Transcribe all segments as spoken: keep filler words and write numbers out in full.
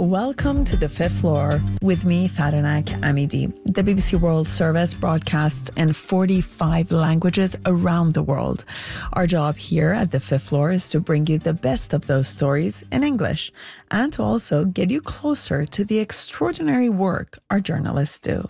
Welcome to The Fifth Floor with me, Taraneh Amidi. The B B C World Service broadcasts in forty-five languages around the world. Our job here at The Fifth Floor is to bring you the best of those stories in English and to also get you closer to the extraordinary work our journalists do.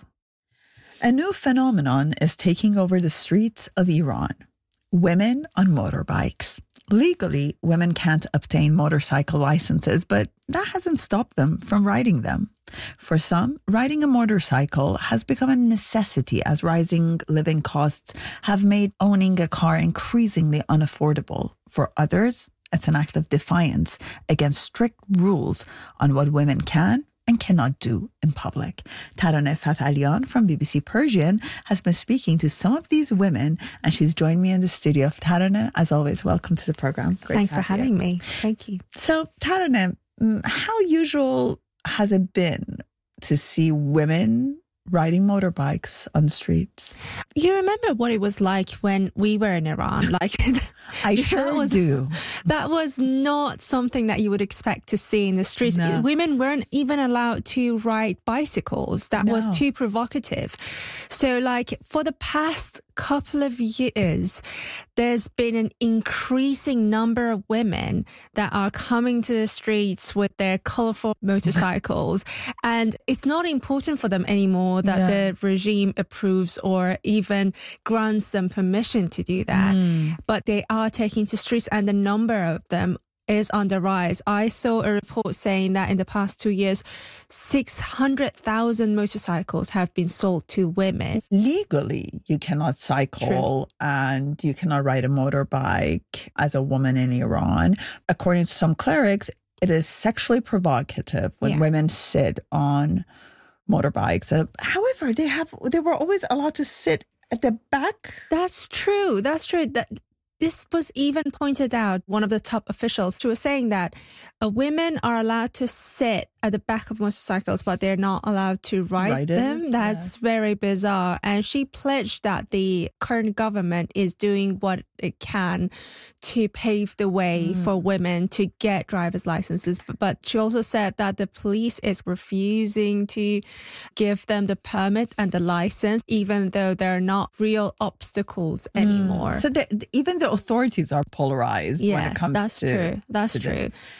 A new phenomenon is taking over the streets of Iran. Women on motorbikes. Legally, women can't obtain motorcycle licenses, but that hasn't stopped them from riding them. For some, riding a motorcycle has become a necessity as rising living costs have made owning a car increasingly unaffordable. For others, it's an act of defiance against strict rules on what women can and cannot do in public. Taraneh Fatalian from B B C Persian has been speaking to some of these women, and she's joined me in the studio. Taraneh, as always, welcome to the program. Great Thanks for having you. me. Thank you. So, Taraneh, how usual has it been to see women riding motorbikes on the streets? You remember what it was like when we were in Iran? Like, I sure was, do. That was not something that you would expect to see in the streets. No. Women weren't even allowed to ride bicycles. That No. was too provocative. So, like, for the past couple of years, there's been an increasing number of women that are coming to the streets with their colorful motorcycles. And it's not important for them anymore that Yeah. the regime approves or even grants them permission to do that. Mm. But they are taking to streets, and the number of them is on the rise. I saw a report saying that in the past two years, six hundred thousand motorcycles have been sold to women. Legally, you cannot cycle True. and you cannot ride a motorbike as a woman in Iran. According to some clerics, it is sexually provocative when Yeah. women sit on motorbikes. Uh, however, they have they were always allowed to sit at the back. That's true. That's true. That this was even pointed out. One of the top officials, she was saying that uh, women are allowed to sit at the back of motorcycles, but they're not allowed to ride, Ride it? them. That's Yeah. very bizarre. And she pledged that the current government is doing what it can to pave the way Mm. for women to get driver's licenses. But, but she also said that the police is refusing to give them the permit and the license, even though they're not real obstacles anymore. So the, even the authorities are polarized when it Yes, comes that's to true. That's to this. true.